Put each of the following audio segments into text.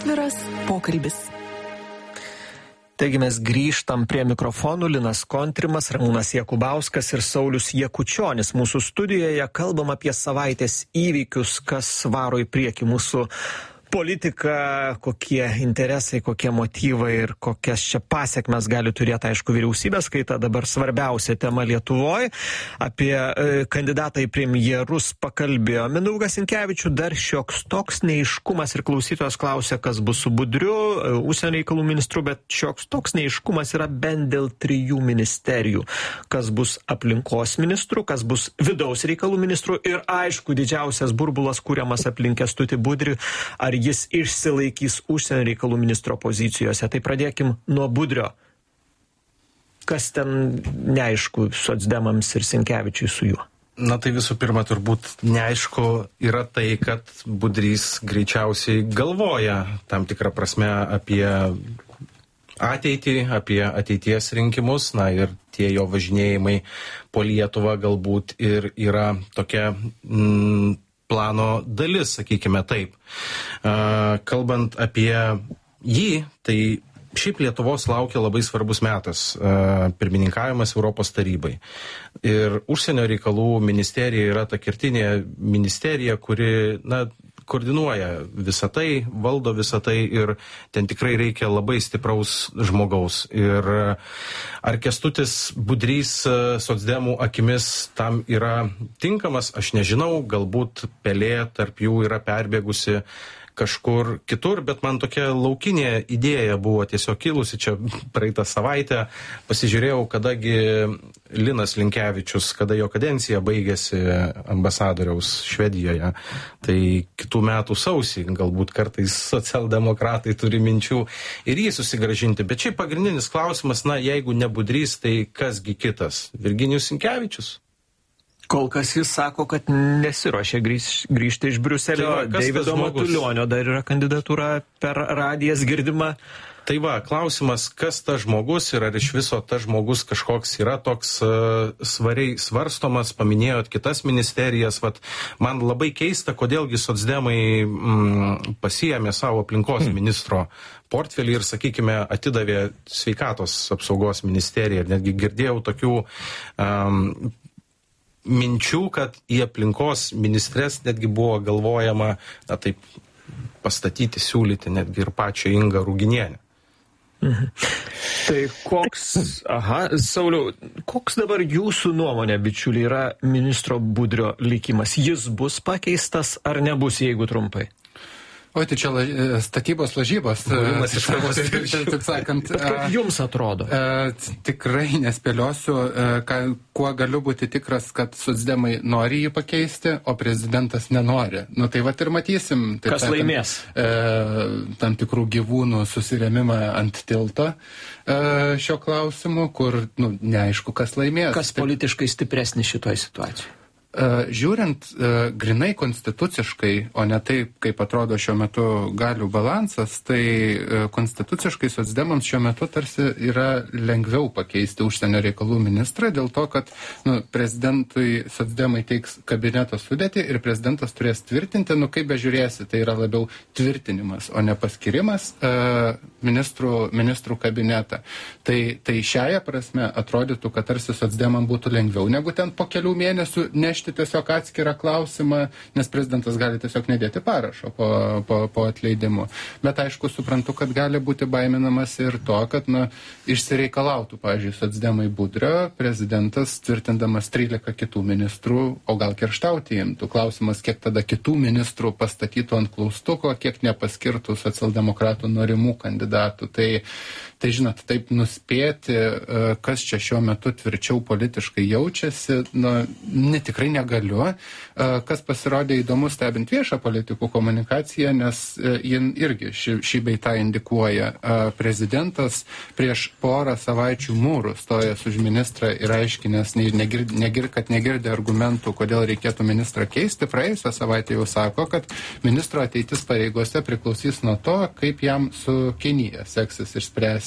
Atviras pokalbis. Taigi mes grįžtam prie mikrofonų. Linas Kontrimas, Ramūnas Jakubauskas ir Saulius Jakučionis. Mūsų studijoje kalbam apie savaitės įvykius, kas varo į priekį mūsų politiką, kokie interesai, kokie motyvai ir kokias čia pasiekmes gali turėti, aišku, vyriausybės, kai ta dabar svarbiausia tema Lietuvoje. Apie kandidatą į premjerus pakalbėjo Mindaugas Sinkevičius, dar šioks toks neaiškumas ir klausytojas klausė, kas bus su Budriu, užsienio reikalų ministru, bet šioks toks neaiškumas yra bent dėl 3 ministerijų. Kas bus aplinkos ministru, kas bus vidaus reikalų ministru ir, aišku, didžiausias burbulas kuriamas aplink Kęstutį Budrį, ar jis išsilaikys užsienio reikalų ministro pozicijose. Tai pradėkim nuo Budrio. Kas ten neaišku socdemams ir Sinkevičiui su juo? Na tai visų pirma, turbūt neaišku yra tai, kad Budrys greičiausiai galvoja tam tikrą prasme apie ateitį, apie ateities rinkimus, na ir tie jo važinėjimai po Lietuvą galbūt ir yra tokia plano dalis, sakykime taip. Kalbant apie jį, tai šiaip Lietuvos laukia labai svarbus metas, pirmininkavimas Europos tarybai. Ir užsienio reikalų ministerija yra ta kertinė ministerija, kuri, koordinuoja visą tai, valdo visą tai ir ten tikrai reikia labai stipraus žmogaus. Ir ar Kęstutis Budrys socdemų akimis tam yra tinkamas, aš nežinau, galbūt pelė tarp jų yra perbėgusi kažkur kitur, bet man tokia laukinė idėja buvo tiesiog kilusi čia praeitą savaitę. Pasižiūrėjau, kadagi Linas Linkevičius, kada jo kadencija baigėsi ambasadoriaus Švedijoje. Tai kitų metų sausį, galbūt kartais socialdemokratai turi minčių ir jį susigrąžinti. Bet šiaip pagrindinis klausimas, jeigu ne Budrys, tai kasgi kitas? Virginijus Sinkevičius? Kol kas jis sako, kad nesiruošia grįžti iš Briuselio. Deivido Matulionio dar yra kandidatūra per radijas girdima. Tai va, klausimas, kas tas žmogus ir ar iš viso tas žmogus kažkoks yra toks svariai svarstomas, paminėjot kitas ministerijas. Man labai keista, kodėlgi socdemai pasiėmė savo aplinkos ministro portfelį ir, sakykime, atidavė sveikatos apsaugos ministeriją. Ir netgi girdėjau tokių minčių, kad į aplinkos ministres netgi buvo galvojama, taip pastatyti, siūlyti netgi ir pačią Ingą Ruginienę. Tai Sauliau, koks dabar jūsų nuomonė, bičiuliai, yra ministro Budrio likimas? Jis bus pakeistas ar nebus, jeigu trumpai? O tai čia statybos lažybos, taip sakant. Bet kaip jums atrodo? Tikrai nespėliosiu, kuo galiu būti tikras, kad socdemai nori jį pakeisti, o prezidentas nenori. Tai vat ir matysim. Kas laimės? Tam tikrų gyvūnų susirėmimą ant tilto šio klausimu, kur neaišku, kas laimės. Kas politiškai stipresnis šitoje situacijoje? Žiūrint grinai konstituciškai, o ne taip, kaip atrodo šiuo metu galių balansas, tai konstituciškai socdemams šiuo metu tarsi yra lengviau pakeisti užsienio reikalų ministrą, dėl to, kad prezidentui socdemai teiks kabineto sudėtį ir prezidentas turės tvirtinti, kaip bežiūrėsi, tai yra labiau tvirtinimas, o ne paskirimas ministrų kabinetą. Tai šiaja prasme atrodytų, kad tarsi socdemam būtų lengviau negu ten po kelių mėnesių nešti tiesiog atskirą klausimą, nes prezidentas gali tiesiog nedėti parašo po atleidimu. Bet aišku, suprantu, kad gali būti baiminamas ir to, kad išsireikalautų, pavyzdžiui, socdemai Budrio, prezidentas tvirtindamas 13 kitų ministrų, o gal kerštauti imtų. Klausimas, kiek tada kitų ministrų pastatytų ant klaustuko, kiek nepaskirtų socialdemokratų norimų kandidatų. Tai žinot, taip nuspėti, kas čia šiuo metu tvirčiau politiškai jaučiasi, tikrai negaliu. Kas pasirodė įdomu stebint viešą politikų komunikaciją, nes jin irgi šį bei tą indikuoja. Prezidentas prieš porą savaičių mūrų stojęs už ministrą ir aiškinęs, kad negirdė argumentų, kodėl reikėtų ministrą keisti. Praėjusią savaitę jau sako, kad ministro ateitis pareigose priklausys nuo to, kaip jam su Kinija seksis išspręsti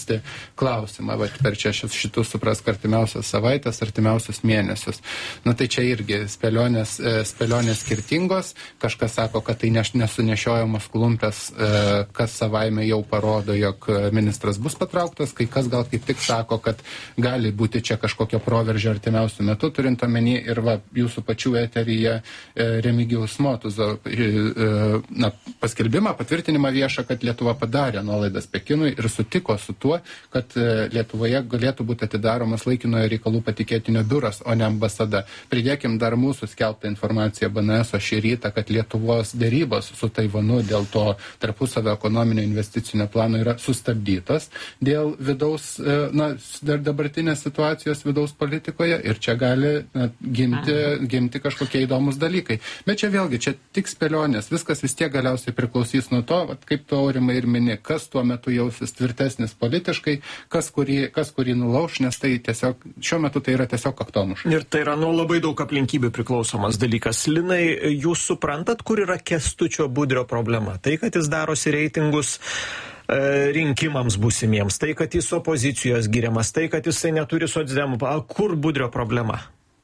klausimą, per čia šitus suprask artimiausias savaitės, artimiausius mėnesius. Tai čia irgi spėlionės skirtingos. Kažkas sako, kad tai nesunešiojamos klumpės, kas savaime jau parodo, jog ministras bus patrauktas, kai kas gal kaip tik sako, kad gali būti čia kažkokio proveržio artimiausių metų, turint omeny ir jūsų pačių eteryje Remigijaus Motuzo paskelbimą, patvirtinimą viešą, kad Lietuva padarė nuolaidas Pekinui ir sutiko su tuo, kad Lietuvoje galėtų būti atidaromas laikinojo reikalų patikėtinio biuras, o ne ambasada. Pridėkim dar mūsų skelbtą informaciją BNS šį rytą, kad Lietuvos dėrybos su Taivanu dėl to tarpusavio ekonominio investicinio plano yra sustabdytos dėl vidaus, dabartinės situacijos vidaus politikoje ir čia gali gimti kažkokie įdomus dalykai. Bet čia vėlgi, čia tik spėlionės, viskas vis tiek galiausiai priklausys nuo to, kaip tu Aurimai ir mini, kas tuo metu jausis tvirtesnis politiškai, kas kurį nulauš, nes tai tiesiog, šiuo metu tai yra tiesiog kaktomuša. Ir tai yra nuo labai daug aplinkybių priklausomas dalykas. Linai, jūs suprantat, kur yra Kęstučio Budrio problema? Tai, kad jis darosi reitingus rinkimams būsimiems, tai, kad jis opozicijos giriamas, tai, kad jisai neturi socdemų. Kur Budrio problema?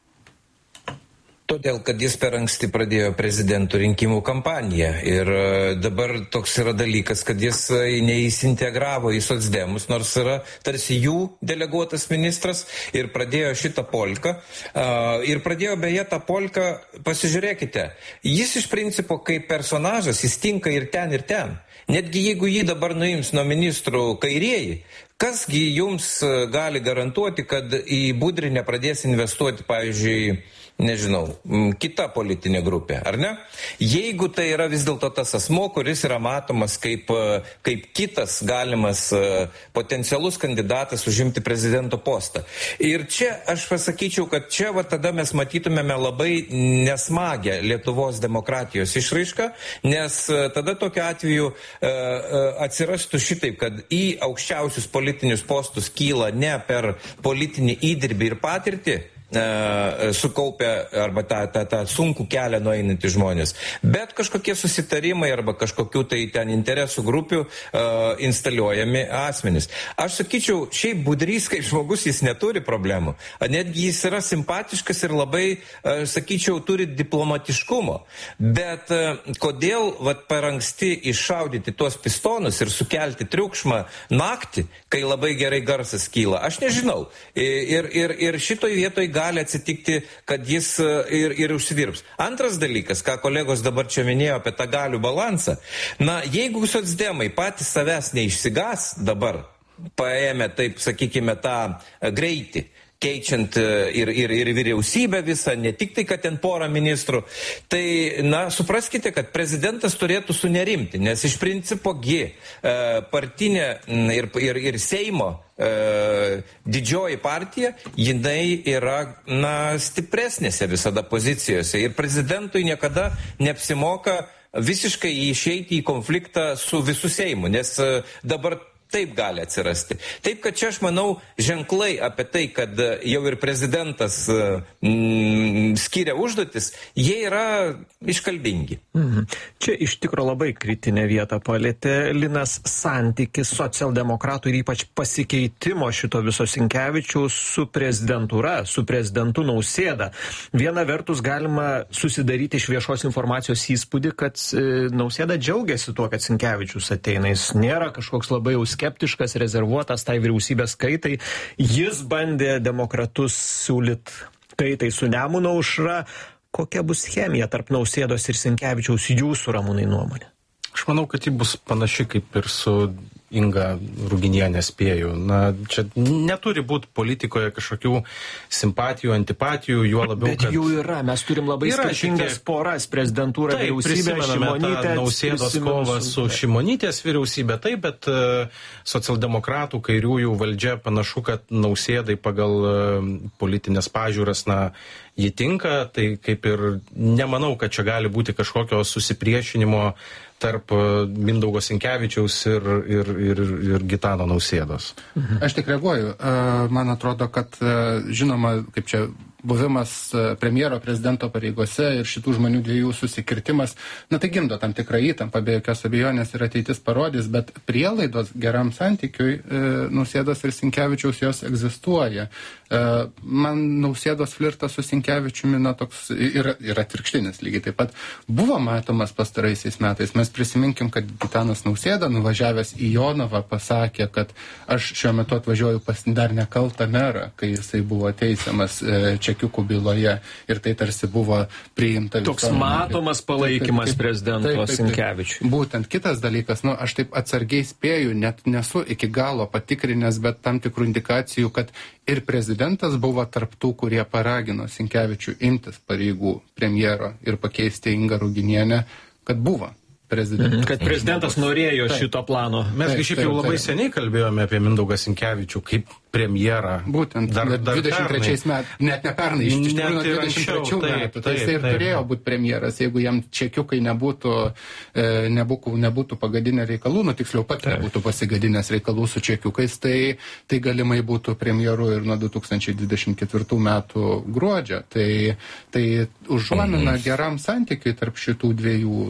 Todėl, kad jis per anksti pradėjo prezidentų rinkimų kampaniją ir dabar toks yra dalykas, kad jis neįsintegravo į socdemus, nors yra tarsi jų deleguotas ministras ir pradėjo šitą polką. Ir pradėjo beje tą polką, pasižiūrėkite, jis iš principo kaip personažas, jis tinka ir ten, ir ten. Netgi jeigu jį dabar nuims nuo ministrų kairieji, kasgi jums gali garantuoti, kad į Budrį nepradės investuoti, pavyzdžiui, nežinau, kita politinė grupė, ar ne? Jeigu tai yra vis dėlto tas asmo, kuris yra matomas kaip kitas galimas potencialus kandidatas užimti prezidento postą. Ir čia aš pasakyčiau, kad čia tada mes matytumėme labai nesmagę Lietuvos demokratijos išraišką, nes tada tokiu atveju atsirastų šitaip, kad į aukščiausius politinius postus kyla ne per politinį įdirbį ir patirtį, sukaupę arba tą sunkų kelią nueinantys žmonės, bet kažkokie susitarimai arba kažkokių tai ten interesų grupių instaliuojami asmenys. Aš sakyčiau, šiaip Budrys kaip žmogus jis neturi problemų, netgi jis yra simpatiškas ir labai, sakyčiau, turi diplomatiškumo, bet kodėl per anksti iššaudyti tuos pistonus ir sukelti triukšmą naktį, kai labai gerai garsas kyla, aš nežinau. Ir šitoj vietoj gali atsitikti, kad jis ir užsidirbs. Antras dalykas, ką kolegos dabar čia minėjo apie tą galių balansą, jeigu socdemai patys savęs neišsigas dabar, paėmė, taip sakykime, tą greitį, keičiant ir vyriausybę visą, ne tik tai, kad ten porą ministrų, tai, supraskite, kad prezidentas turėtų sunerimti, nes iš principo partinė ir Seimo didžioji partija, jinai yra, stipresnėse visada pozicijose ir prezidentui niekada neapsimoka visiškai išeiti į konfliktą su visu Seimu, nes dabar taip gali atsirasti. Taip, kad čia aš manau ženklai apie tai, kad jau ir prezidentas skiria užduotis, jie yra iškalbingi. Čia iš tikro labai kritinę vietą palėtė Linas santykis socialdemokratų ir ypač pasikeitimo šito viso Sinkevičiaus su prezidentūra, su prezidentu Nausėda. Viena vertus galima susidaryti iš viešos informacijos įspūdį, kad Nausėda džiaugiasi tuo, kad Sinkevičius ateina. Jis nėra kažkoks labai jau skeptiškas, rezervuotas tai vyriausybės kaitai. Jis bandė demokratus siūlyt kaitai su Nemuno aušra. Kokia bus chemija tarp Nausėdos ir Sinkevičiaus jūsų, Ramūnai, nuomonė? Aš manau, kad ji bus panaši kaip ir su Inga Ruginienė, spėju. Čia neturi būti politikoje kažkokių simpatijų, antipatijų, juo labiau, bet jų yra. Mes turim labai skirtingas poras, prezidentūra, vyriausybė, Šimonytė. Nausėdos kovą su Šimonytės vyriausybė, taip, bet socialdemokratų kairiųjų valdžia panašu, kad Nausėdai pagal politinės pažiūras, jį tinka, tai kaip ir nemanau, kad čia gali būti kažkokio susipriešinimo tarp Mindaugo Sinkevičiaus ir Gitano Nausėdos. Aš tik reaguoju. Man atrodo, kad žinoma, kaip čia buvimas premjero prezidento pareigose ir šitų žmonių dviejų susikirtimas, na tai gimdo tam tikrą įtampą, be jokios abejonės ir ateitis parodys, bet prielaidos geram santykiui Nausėdos ir Sinkevičiaus jos egzistuoja. Man Nausėdos flirtas su Sinkevičiumi, na, toks ir atvirkštinis lygiai taip pat buvo matomas pastaraisiais metais. Mes prisiminkim, kad Gitanas Nausėda, nuvažiavęs į Jonavą, pasakė, kad aš šiuo metu atvažiuoju pas dar nekaltą merą, kai jisai buvo teisiamas čekiukų byloje ir tai tarsi buvo priimta. Toks matomas palaikymas prezidento Sinkevičiui. Būtent kitas dalykas, nu, aš taip atsargiai spėju, net nesu iki galo patikrinęs, bet tam tikrų indikacijų, kad ir prezidentas buvo tarp tų, kurie paragino Sinkevičių imtis pareigų premjero ir pakeisti Ingą Ruginienę, kad buvo prezidentas. Kad prezidentas norėjo šito plano. Mes šiaip jau labai seniai kalbėjome apie Mindaugą Sinkevičių kaip premjerą. Būtent, dar 23 metais, net ne pernai, iš tikrųjų nuo 23 metų. Tai jisai ir turėjo būti premjeras, jeigu jam čekiukai nebūtų pagadinę reikalų, nu tiksliau pat nebūtų pasigadinęs reikalų su čekiukais, tai galimai būtų premjeru ir nuo 2024 metų gruodžio. Tai užuomina geram santykiui tarp šitų dviejų